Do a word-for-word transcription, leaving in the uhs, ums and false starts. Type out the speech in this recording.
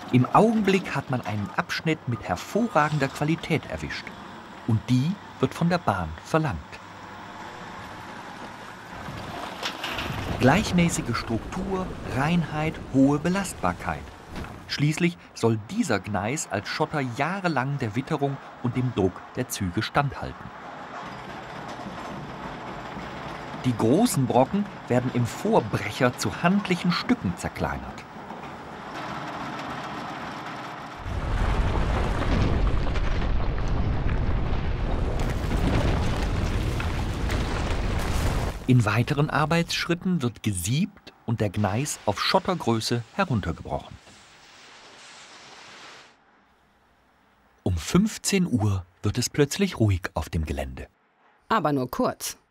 Im Augenblick hat man einen Abschnitt mit hervorragender Qualität erwischt. Und die wird von der Bahn verlangt. Gleichmäßige Struktur, Reinheit, hohe Belastbarkeit. Schließlich soll dieser Gneis als Schotter jahrelang der Witterung und dem Druck der Züge standhalten. Die großen Brocken werden im Vorbrecher zu handlichen Stücken zerkleinert. In weiteren Arbeitsschritten wird gesiebt und der Gneis auf Schottergröße heruntergebrochen. Um fünfzehn Uhr wird es plötzlich ruhig auf dem Gelände. Aber nur kurz.